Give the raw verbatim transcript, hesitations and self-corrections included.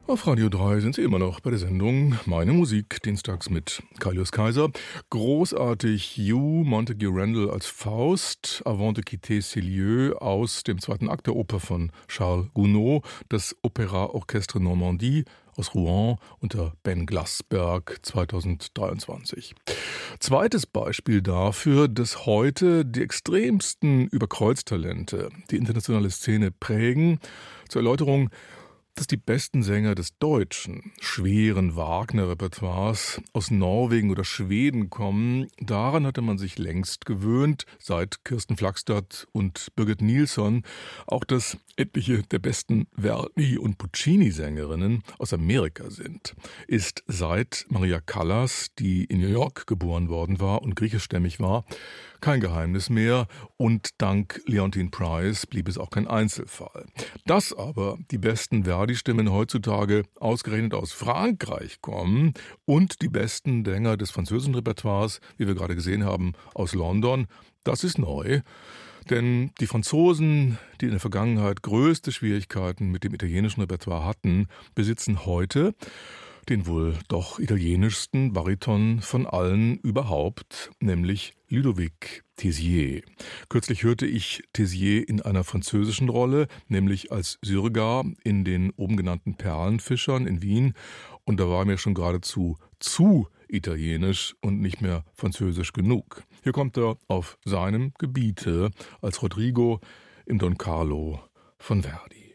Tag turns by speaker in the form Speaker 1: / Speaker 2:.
Speaker 1: Auf Radio drei sind Sie immer noch bei der Sendung Meine Musik, dienstags mit Kaius Kaiser. Großartig Hugh Montague Randall als Faust, Avant de quitter ces lieux aus dem zweiten Akt der Oper von Charles Gounod, das Opéra Orchestre Normandie aus Rouen unter Ben Glasberg zweitausenddreiundzwanzig. Zweites Beispiel dafür, dass heute die extremsten Überkreuztalente die internationale Szene prägen. Zur Erläuterung: dass die besten Sänger des deutschen, schweren Wagner-Repertoires aus Norwegen oder Schweden kommen, daran hatte man sich längst gewöhnt, seit Kirsten Flagstad und Birgit Nilsson, auch dass etliche der besten Verdi- und Puccini-Sängerinnen aus Amerika sind. Ist seit Maria Callas, die in New York geboren worden war und griechischstämmig war, kein Geheimnis mehr, und dank Leontyne Price blieb es auch kein Einzelfall. Dass aber die besten Verdi-Stimmen heutzutage ausgerechnet aus Frankreich kommen und die besten Sänger des französischen Repertoires, wie wir gerade gesehen haben, aus London, das ist neu. Denn die Franzosen, die in der Vergangenheit größte Schwierigkeiten mit dem italienischen Repertoire hatten, besitzen heute den wohl doch italienischsten Bariton von allen überhaupt, nämlich Ludovic Tézier. Kürzlich hörte ich Tézier in einer französischen Rolle, nämlich als Syrgar in den oben genannten Perlenfischern in Wien, und da war mir schon geradezu zu italienisch und nicht mehr französisch genug. Hier kommt er auf seinem Gebiete als Rodrigo im Don Carlo von Verdi.